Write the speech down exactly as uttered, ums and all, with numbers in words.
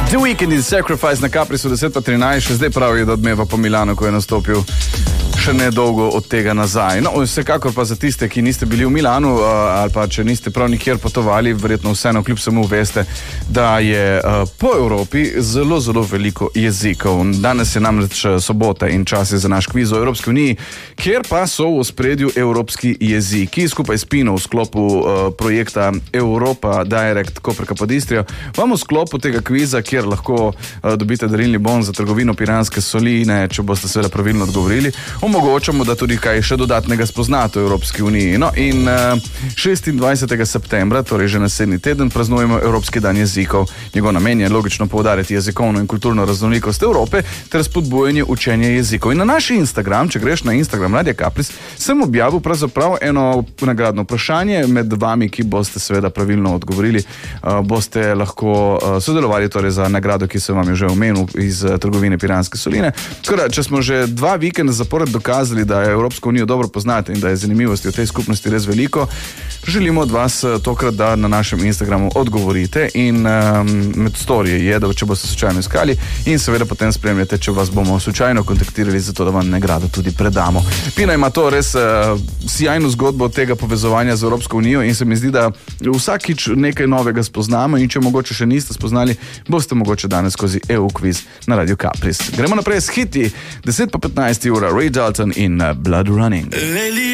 The Weeknd in Sacrifice na Caprisu deset pa trinajst, še zdaj pravijo, da odmeva po Milanu, ko je nastopil še nedolgo od tega nazaj. No, vsekakor pa za tiste, ki niste bili v Milanu ali pa če niste prav nikjer potovali, verjetno vseeno kljub samo veste, da je po Evropi zelo, zelo veliko jezikov. Danes je namreč sobota in čas je za naš kviz o Evropski uniji, kjer pa so v ospredju evropski jeziki. Skupaj s Pino v sklopu projekta Europa Direct Koper Capodistria vam v sklopu tega kviza, kjer lahko dobite darilni bon za trgovino Piranske soline, če boste seveda pravilno odgovorili, omogočamo, da tudi kaj še dodatnega spoznate v Evropski uniji. No in šestindvajsetega septembra, torej že naslednji teden, praznujemo Evropski dan jezikov. Njegov namen je logično poudarjati jezikovno in kulturno raznolikost Evrope ter spodbujanje učenja jezikov. In na naš Instagram, če greš na Instagram Radia Capris, sem objavil pravzaprav eno nagradno vprašanje med vami, ki boste seveda pravilno odgovorili, boste lahko sodelovali torej za nagrado, ki sem vam je že omenil iz trgovine Piranske soline. Tako da, če smo že dva vikenda zapored dokazali, da je Evropsko unijo dobro poznate in da je zanimivosti v tej skupnosti res veliko, želimo od vas tokrat, da na našem Instagramu odgovorite in um, med storije je, da če boste slučajno iskali in seveda potem spremljate, če vas bomo slučajno kontaktirali za to, da vam nagrado tudi predamo. Pina ima to res uh, sjajno zgodbo tega povezovanja z Evropsko unijo in se mi zdi, da vsakič nekaj novega spoznamo in če mogoče še niste spoznali, boste mogoče danes skozi E U kviz na Radio Capris. Gremo naprej s hiti, deset pa petnajst ura, Ray Dalton in Blood Running.